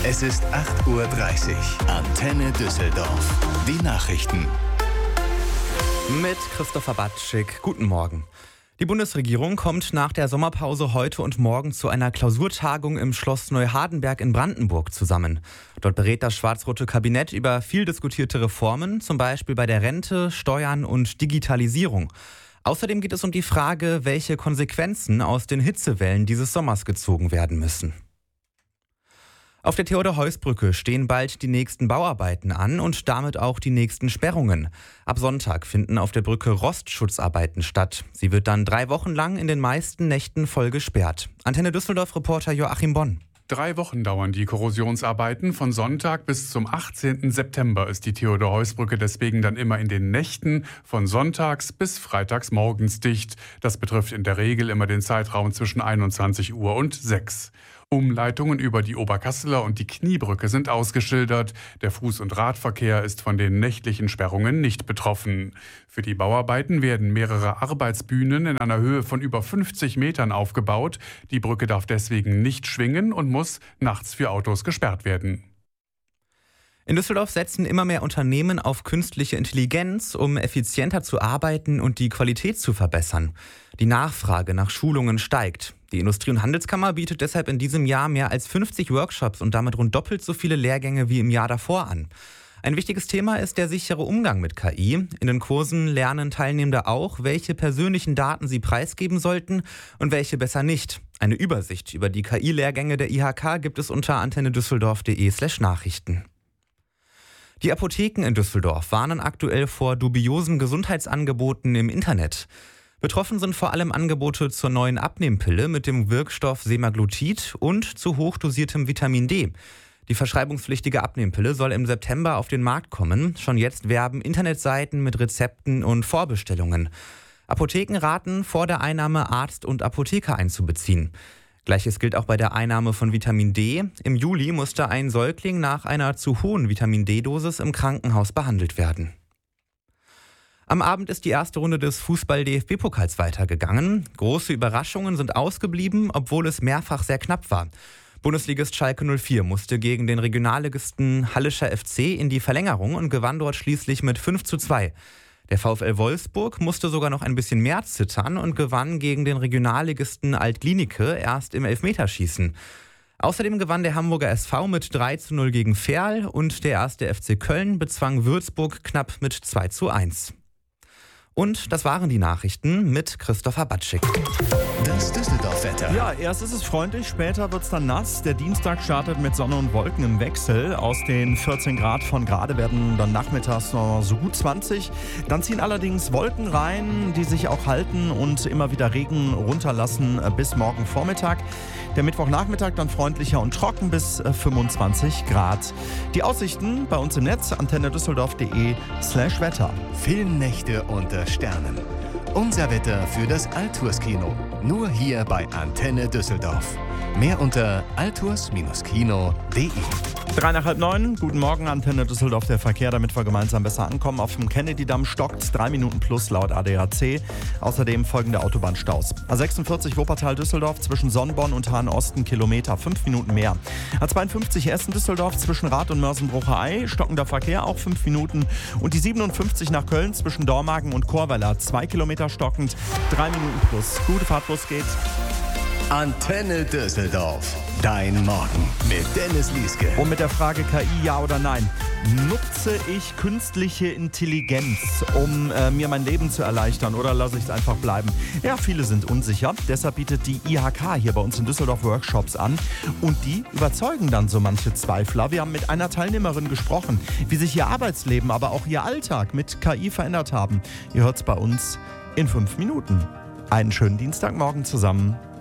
Es ist 8:30 Uhr. Antenne Düsseldorf. Die Nachrichten. Mit Christopher Batschik. Guten Morgen. Die Bundesregierung kommt nach der Sommerpause heute und morgen zu einer Klausurtagung im Schloss Neuhardenberg in Brandenburg zusammen. Dort berät das schwarz-rote Kabinett über viel diskutierte Reformen, zum Beispiel bei der Rente, Steuern und Digitalisierung. Außerdem geht es um die Frage, welche Konsequenzen aus den Hitzewellen dieses Sommers gezogen werden müssen. Auf der Theodor-Heuss-Brücke stehen bald die nächsten Bauarbeiten an und damit auch die nächsten Sperrungen. Ab Sonntag finden auf der Brücke Rostschutzarbeiten statt. Sie wird dann 3 Wochen lang in den meisten Nächten voll gesperrt. Antenne Düsseldorf-Reporter Joachim Bonn. 3 Wochen dauern die Korrosionsarbeiten. Von Sonntag bis zum 18. September ist die Theodor-Heuss-Brücke deswegen dann immer in den Nächten von sonntags bis freitags morgens dicht. Das betrifft in der Regel immer den Zeitraum zwischen 21 Uhr und 6. Umleitungen über die Oberkasseler und die Kniebrücke sind ausgeschildert. Der Fuß- und Radverkehr ist von den nächtlichen Sperrungen nicht betroffen. Für die Bauarbeiten werden mehrere Arbeitsbühnen in einer Höhe von über 50 Metern aufgebaut. Die Brücke darf deswegen nicht schwingen und muss nachts für Autos gesperrt werden. In Düsseldorf setzen immer mehr Unternehmen auf künstliche Intelligenz, um effizienter zu arbeiten und die Qualität zu verbessern. Die Nachfrage nach Schulungen steigt. Die Industrie- und Handelskammer bietet deshalb in diesem Jahr mehr als 50 Workshops und damit rund doppelt so viele Lehrgänge wie im Jahr davor an. Ein wichtiges Thema ist der sichere Umgang mit KI. In den Kursen lernen Teilnehmende auch, welche persönlichen Daten sie preisgeben sollten und welche besser nicht. Eine Übersicht über die KI-Lehrgänge der IHK gibt es unter antennedüsseldorf.de/Nachrichten. Die Apotheken in Düsseldorf warnen aktuell vor dubiosen Gesundheitsangeboten im Internet. Betroffen sind vor allem Angebote zur neuen Abnehmpille mit dem Wirkstoff Semaglutid und zu hochdosiertem Vitamin D. Die verschreibungspflichtige Abnehmpille soll im September auf den Markt kommen. Schon jetzt werben Internetseiten mit Rezepten und Vorbestellungen. Apotheken raten, vor der Einnahme Arzt und Apotheker einzubeziehen. Gleiches gilt auch bei der Einnahme von Vitamin D. Im Juli musste ein Säugling nach einer zu hohen Vitamin D-Dosis im Krankenhaus behandelt werden. Am Abend ist die erste Runde des Fußball-DFB-Pokals weitergegangen. Große Überraschungen sind ausgeblieben, obwohl es mehrfach sehr knapp war. Bundesligist Schalke 04 musste gegen den Regionalligisten Hallischer FC in die Verlängerung und gewann dort schließlich mit 5:2. Der VfL Wolfsburg musste sogar noch ein bisschen mehr zittern und gewann gegen den Regionalligisten Alt-Glienicke erst im Elfmeterschießen. Außerdem gewann der Hamburger SV mit 3:0 gegen Verl und der 1. FC Köln bezwang Würzburg knapp mit 2:1. Und das waren die Nachrichten mit Christopher Batschik. Das Düsseldorf-Wetter. Ja, erst ist es freundlich, später wird es dann nass. Der Dienstag startet mit Sonne und Wolken im Wechsel. Aus den 14 Grad von gerade werden dann nachmittags noch so gut 20. Dann ziehen allerdings Wolken rein, die sich auch halten und immer wieder Regen runterlassen bis morgen Vormittag. Der Mittwochnachmittag dann freundlicher und trocken bis 25 Grad. Die Aussichten bei uns im Netz, antennedüsseldorf.de/Wetter. Filmnächte unter Sternen. Unser Wetter für das Alturs-Kino. Nur hier bei Antenne Düsseldorf. Mehr unter alturs-kino.de. 8:03. Guten Morgen, Antenne Düsseldorf, der Verkehr, damit wir gemeinsam besser ankommen. Auf dem Kennedy-Damm stockt 3 Minuten plus laut ADAC. Außerdem folgende Autobahnstaus. A46 Wuppertal-Düsseldorf zwischen Sonnborn und Hahn-Osten Kilometer, 5 Minuten mehr. A52 Essen-Düsseldorf zwischen Rath und Mörsenbrucher-Ei, stockender Verkehr, auch 5 Minuten. Und die 57 nach Köln zwischen Dormagen und Chorweiler, 2 Kilometer stockend, 3 Minuten plus. Gute Fahrt, los geht's. Antenne Düsseldorf. Dein Morgen mit Dennis Lieske. Und mit der Frage KI, ja oder nein. Nutze ich künstliche Intelligenz, um mir mein Leben zu erleichtern, oder lasse ich es einfach bleiben? Ja, viele sind unsicher. Deshalb bietet die IHK hier bei uns in Düsseldorf Workshops an. Und die überzeugen dann so manche Zweifler. Wir haben mit einer Teilnehmerin gesprochen, wie sich ihr Arbeitsleben, aber auch ihr Alltag mit KI verändert haben. Ihr hört es bei uns in 5 Minuten. Einen schönen Dienstagmorgen zusammen.